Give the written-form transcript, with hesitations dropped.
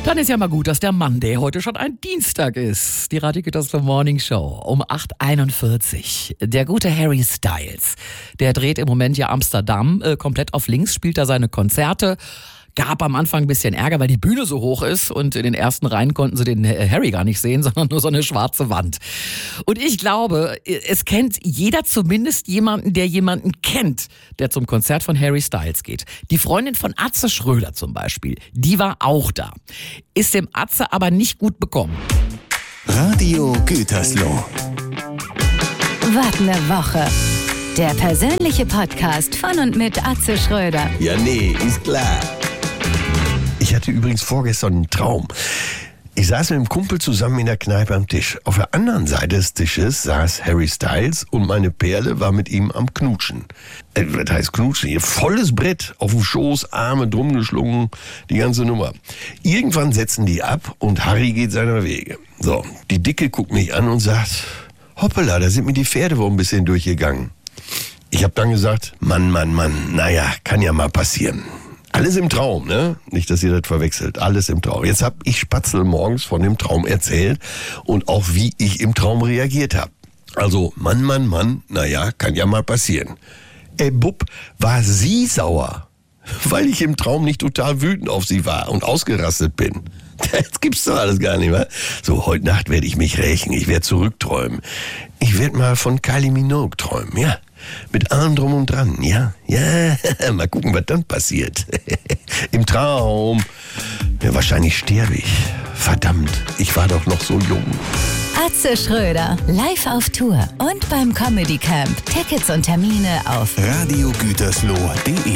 Dann ist ja mal gut, dass der Monday heute schon ein Dienstag ist. Die Radio Gütersloh Morning Show um 8:41 Uhr. Der gute Harry Styles, der dreht im Moment ja Amsterdam komplett auf links, spielt da seine Konzerte. Gab am Anfang ein bisschen Ärger, weil die Bühne so hoch ist und in den ersten Reihen konnten sie den Harry gar nicht sehen, sondern nur so eine schwarze Wand. Und ich glaube, es kennt jeder zumindest jemanden, der jemanden kennt, der zum Konzert von Harry Styles geht. Die Freundin von Atze Schröder zum Beispiel, die war auch da. Ist dem Atze aber nicht gut bekommen. Radio Gütersloh. Was ne Woche. Der persönliche Podcast von und mit Atze Schröder. Ja, nee, ist klar. Ich hatte übrigens vorgestern einen Traum. Ich saß mit einem Kumpel zusammen in der Kneipe am Tisch. Auf der anderen Seite des Tisches saß Harry Styles und meine Perle war mit ihm am Knutschen. Das heißt Knutschen, hier volles Brett, auf dem Schoß, Arme drum geschlungen, die ganze Nummer. Irgendwann setzen die ab und Harry geht seiner Wege. So, die Dicke guckt mich an und sagt, hoppala, da sind mir die Pferde wohl ein bisschen durchgegangen. Ich habe dann gesagt, Mann, naja, kann ja mal passieren. Alles im Traum, ne? Nicht, dass ihr das verwechselt. Alles im Traum. Jetzt habe ich Spatzel morgens von dem Traum erzählt und auch wie ich im Traum reagiert habe. Also, Mann, naja, kann ja mal passieren. Bub, war sie sauer, weil ich im Traum nicht total wütend auf sie war und ausgerastet bin. Das gibt's doch alles gar nicht, wa? So, heute Nacht werde ich mich rächen. Ich werde zurückträumen. Ich werde mal von Kylie Minogue träumen, ja? Mit allem drum und dran, ja? Ja, mal gucken, was dann passiert. Im Traum. Ja, wahrscheinlich sterbe ich. Verdammt, ich war doch noch so jung. Atze Schröder, live auf Tour und beim Comedy Camp. Tickets und Termine auf radiogütersloh.de